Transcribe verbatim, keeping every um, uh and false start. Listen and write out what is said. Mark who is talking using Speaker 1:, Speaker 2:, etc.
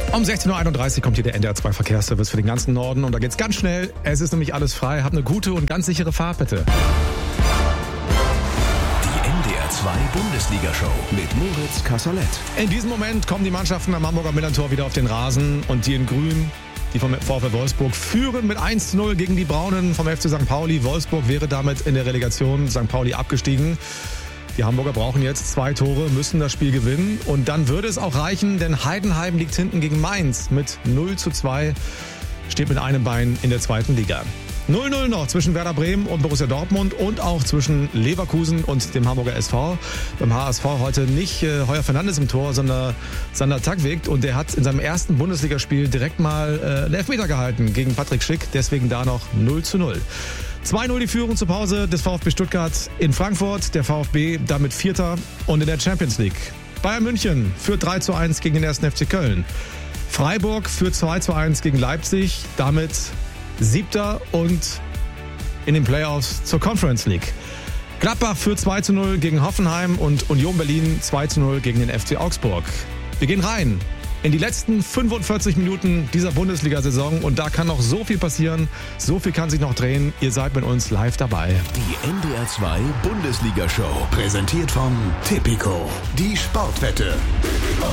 Speaker 1: Um sechzehn Uhr einunddreißig kommt hier der N D R zwei Verkehrsservice für den ganzen Norden und da geht's ganz schnell. Es ist nämlich alles frei. Habt eine gute und ganz sichere Fahrt bitte.
Speaker 2: Die N D R zwei Bundesliga-Show mit Moritz Kasserlet.
Speaker 1: In diesem Moment kommen die Mannschaften am Hamburger Millerntor wieder auf den Rasen und die in Grün, die vom VfL Wolfsburg, führen mit eins zu null gegen die Braunen vom F C Sankt Pauli. Wolfsburg wäre damit in der Relegation, Sankt Pauli abgestiegen. Die Hamburger brauchen jetzt zwei Tore, müssen das Spiel gewinnen und dann würde es auch reichen, denn Heidenheim liegt hinten gegen Mainz mit null zu zwei, steht mit einem Bein in der zweiten Liga. null null noch zwischen Werder Bremen und Borussia Dortmund und auch zwischen Leverkusen und dem Hamburger S V. Beim H S V heute nicht äh, Heuer Fernandes im Tor, sondern Sander Tagwig und der hat in seinem ersten Bundesligaspiel direkt mal äh, einen Elfmeter gehalten gegen Patrick Schick, deswegen da noch null zu null. zwei null die Führung zur Pause des VfB Stuttgart in Frankfurt. Der VfB damit Vierter und in der Champions League. Bayern München führt drei zu eins gegen den ersten F C Köln. Freiburg führt zwei zu eins gegen Leipzig. Damit Siebter und in den Playoffs zur Conference League. Gladbach führt zwei zu null gegen Hoffenheim und Union Berlin zwei zu null gegen den F C Augsburg. Wir gehen rein in die letzten fünfundvierzig Minuten dieser Bundesliga-Saison und da kann noch so viel passieren, so viel kann sich noch drehen. Ihr seid mit uns live dabei.
Speaker 2: Die N D R zwei Bundesliga-Show, präsentiert von Tipico, die Sportwette.